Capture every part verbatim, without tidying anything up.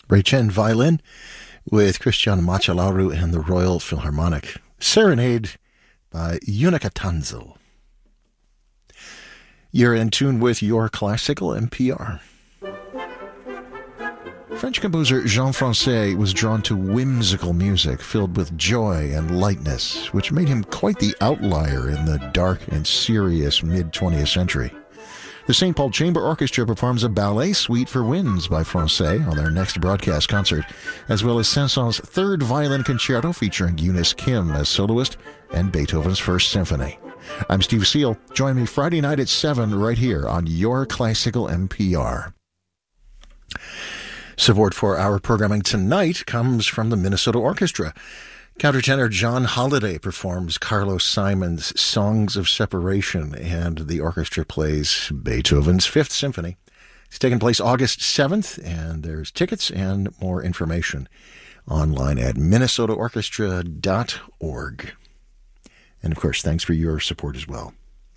Ray Chen, violin, with Christian Machalaru and the Royal Philharmonic. Serenade by Unica Tanzel. You're in tune with your classical N P R. French composer Jean Francais was drawn to whimsical music filled with joy and lightness, which made him quite the outlier in the dark and serious mid-twentieth century. The Saint Paul Chamber Orchestra performs a ballet suite for winds by Francais on their next broadcast concert, as well as Saint-Saëns' third violin concerto featuring Eunice Kim as soloist and Beethoven's First Symphony. I'm Steve Seal. Join me Friday night at seven right here on Your Classical N P R. Support for our programming tonight comes from the Minnesota Orchestra. Countertenor John Holliday performs Carlos Simon's Songs of Separation, and the orchestra plays Beethoven's Fifth Symphony. It's taking place August seventh, and there's tickets and more information online at minnesota orchestra dot org. And, of course, thanks for your support as well.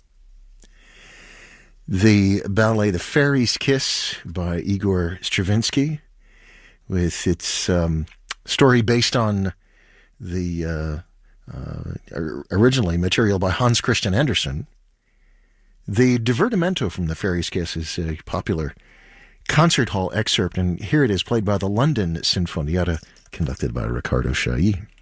The ballet The Fairy's Kiss by Igor Stravinsky, with its um, story based on the uh, uh, originally material by Hans Christian Andersen. The divertimento from The Fairy's Kiss is a popular concert hall excerpt, and here it is played by the London Sinfonietta, conducted by Riccardo Chailly.